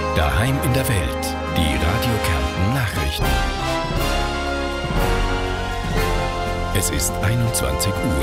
Daheim in der Welt. Die Radio Kärnten Nachrichten. Es ist 21 Uhr.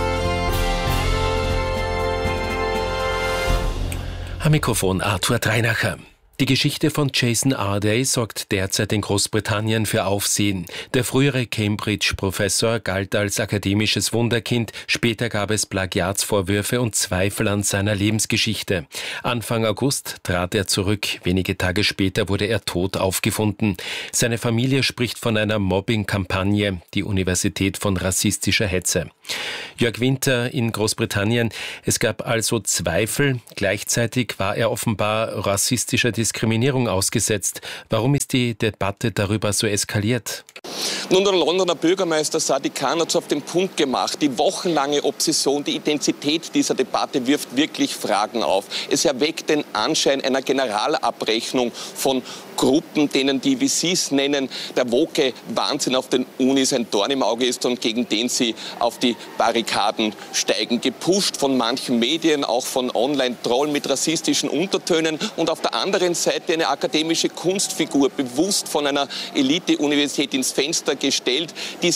Am Mikrofon Arthur Dreinacher. Die Geschichte von Jason Arday sorgt derzeit in Großbritannien für Aufsehen. Der frühere Cambridge-Professor galt als akademisches Wunderkind. Später gab es Plagiatsvorwürfe und Zweifel an seiner Lebensgeschichte. Anfang August trat er zurück. Wenige Tage später wurde er tot aufgefunden. Seine Familie spricht von einer Mobbing-Kampagne, die Universität von rassistischer Hetze. Jörg Winter in Großbritannien. Es gab also Zweifel. Gleichzeitig war er offenbar rassistischer Diskriminierung ausgesetzt. Warum ist die Debatte darüber so eskaliert? Nun, der Londoner Bürgermeister Sadiq Khan hat es auf den Punkt gemacht. Die wochenlange Obsession, die Intensität dieser Debatte wirft wirklich Fragen auf. Es erweckt den Anschein einer Generalabrechnung von Gruppen, denen die, wie Sie es nennen, der woke Wahnsinn auf den Unis ein Dorn im Auge ist und gegen den sie auf die Barrikaden steigen. Gepusht von manchen Medien, auch von Online-Trollen mit rassistischen Untertönen und auf der anderen Seite eine akademische Kunstfigur, bewusst von einer Elite-Universität ins Fenster gestellt.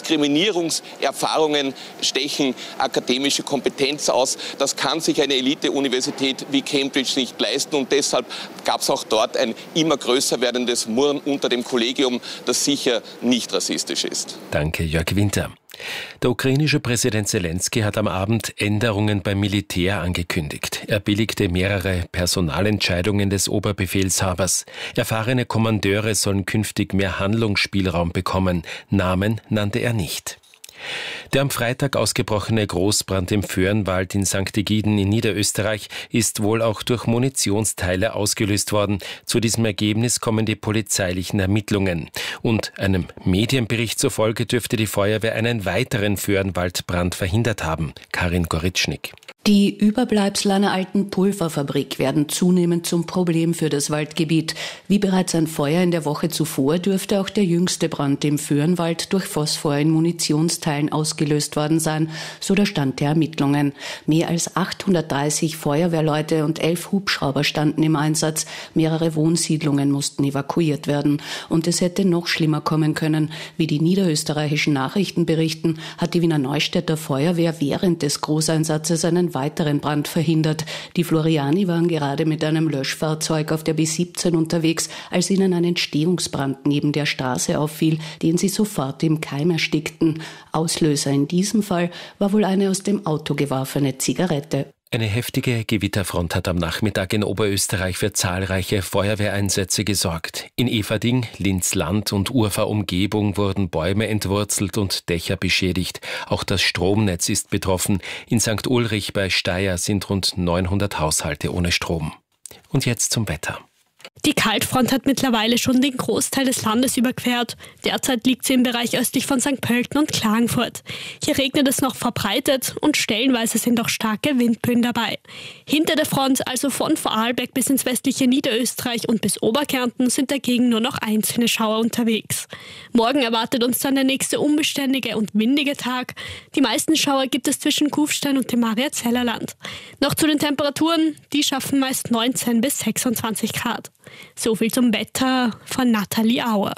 Diskriminierungserfahrungen stechen akademische Kompetenz aus. Das kann sich eine Elite-Universität wie Cambridge nicht leisten und deshalb gab es auch dort ein immer größer werdendes Murren unter dem Kollegium, das sicher nicht rassistisch ist. Danke, Jörg Winter. Der ukrainische Präsident Zelensky hat am Abend Änderungen beim Militär angekündigt. Er billigte mehrere Personalentscheidungen des Oberbefehlshabers. Erfahrene Kommandeure sollen künftig mehr Handlungsspielraum bekommen. Namen nannte er nicht. Der am Freitag ausgebrochene Großbrand im Föhrenwald in St. Egiden in Niederösterreich ist wohl auch durch Munitionsteile ausgelöst worden. Zu diesem Ergebnis kommen die polizeilichen Ermittlungen. Und einem Medienbericht zufolge dürfte die Feuerwehr einen weiteren Föhrenwaldbrand verhindert haben. Karin Goritschnik. Die Überbleibsel einer alten Pulverfabrik werden zunehmend zum Problem für das Waldgebiet. Wie bereits ein Feuer in der Woche zuvor dürfte auch der jüngste Brand im Föhrenwald durch Phosphor in Munitionsteilen ausgelöst worden sein, so der Stand der Ermittlungen. Mehr als 830 Feuerwehrleute und 11 Hubschrauber standen im Einsatz. Mehrere Wohnsiedlungen mussten evakuiert werden. Und es hätte noch schlimmer kommen können. Wie die niederösterreichischen Nachrichten berichten, hat die Wiener Neustädter Feuerwehr während des Großeinsatzes einen weiteren Brand verhindert. Die Floriani waren gerade mit einem Löschfahrzeug auf der B17 unterwegs, als ihnen ein Entstehungsbrand neben der Straße auffiel, den sie sofort im Keim erstickten. Auslöser in diesem Fall war wohl eine aus dem Auto geworfene Zigarette. Eine heftige Gewitterfront hat am Nachmittag in Oberösterreich für zahlreiche Feuerwehreinsätze gesorgt. In Everding, Linz-Land und Urfahr-Umgebung wurden Bäume entwurzelt und Dächer beschädigt. Auch das Stromnetz ist betroffen. In St. Ulrich bei Steyr sind rund 900 Haushalte ohne Strom. Und jetzt zum Wetter. Die Kaltfront hat mittlerweile schon den Großteil des Landes überquert. Derzeit liegt sie im Bereich östlich von St. Pölten und Klagenfurt. Hier regnet es noch verbreitet und stellenweise sind auch starke Windböen dabei. Hinter der Front, also von Vorarlberg bis ins westliche Niederösterreich und bis Oberkärnten, sind dagegen nur noch einzelne Schauer unterwegs. Morgen erwartet uns dann der nächste unbeständige und windige Tag. Die meisten Schauer gibt es zwischen Kufstein und dem Mariazellerland. Noch zu den Temperaturen, die schaffen meist 19 bis 26 Grad. So viel zum Wetter von Nathalie Auer.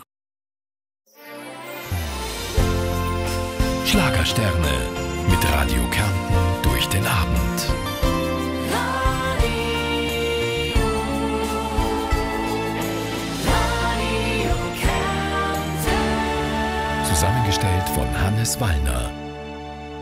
Schlagersterne mit Radio Kärnten durch den Abend. Radio Kärnten. Zusammengestellt von Hannes Wallner.